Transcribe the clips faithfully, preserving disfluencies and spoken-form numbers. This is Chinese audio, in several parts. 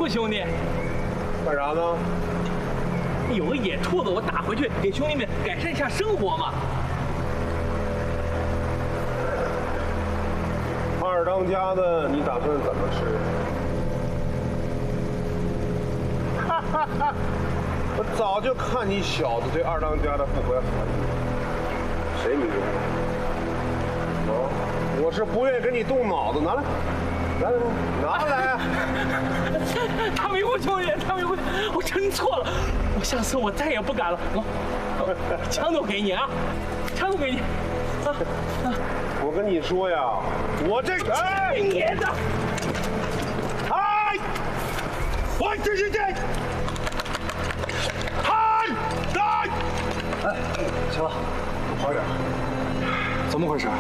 虎兄弟。 干啥呢？ 有个野兔子，我打回去给兄弟们改善一下生活嘛。 二当家的，你打算怎么吃？哈哈哈！我早就看你小子对二当家的不怀好意。谁没用？哦，我是不愿意跟你动脑子，拿来，来来来，拿来啊！ 大明湖兄弟，大明湖，我真错了，我下次我再也不敢了。我枪都给你啊，枪都给你。啊啊！ 我跟你说呀，我这个哎， 你的， 哎，我这是这，嗨，来， 哎，行了，跑远了，怎么回事？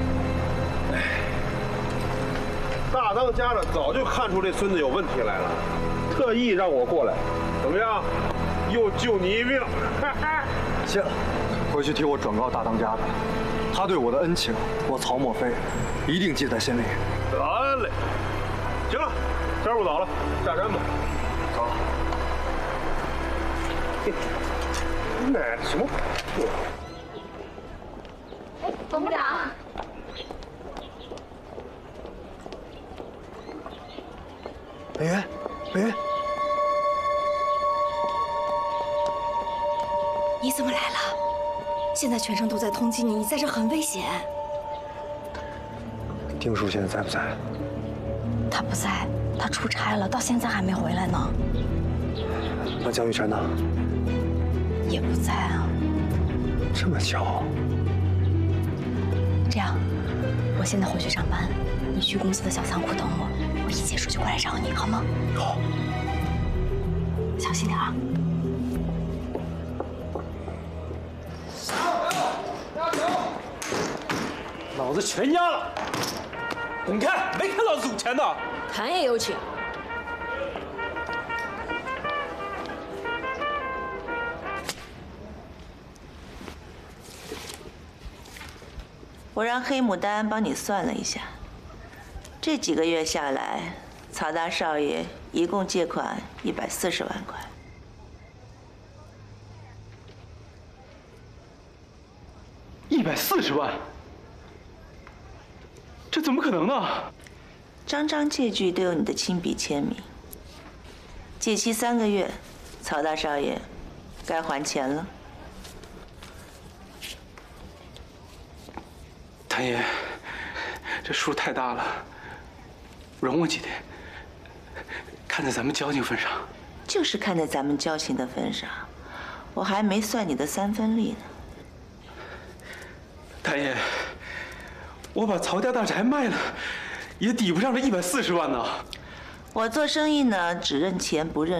大当家的早就看出这孙子有问题来了，特意让我过来，怎么样？又救你一命。 行，回去替我转告大当家的，他对我的恩情，我曹墨飞一定记在心里。 得嘞，行了，天不早了，下山吧。 走。 买的什么破？ 哎，董部长。 北云，北云， 你怎么来了？现在全城都在通缉你，你在这很危险。 丁叔现在在不在？ 他不在，他出差了，到现在还没回来呢。 那江玉婵呢？ 也不在啊。 这么巧。 这样，我现在回去上班，你去公司的小仓库等我，我一结束就过来找你，好吗？ 好。 小心点啊。 老子全压了！你看，没看老子赌钱的？ 谈也有请。 我让黑牡丹帮你算了一下，这几个月下来，曹大少爷一共借款一百四十万块。 一百四十万？这怎么可能呢？ 张张借据都有你的亲笔签名。借期三个月，曹大少爷该还钱了。 谭爷，这数太大了，容我几天。看在咱们交情份上， 就是看在咱们交情的份上，我还没算你的三分利呢。 谭爷，我把曹家大宅卖了，也抵不上这一百四十万呢。 我做生意呢，只认钱不认